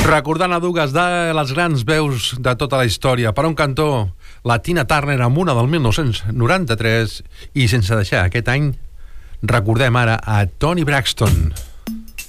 Recordant a dues de les grans veus de tota la història. Per un cantó, la Tina Turner amb una del 1993 i sense deixar aquest any, recordem ara a Toni Braxton.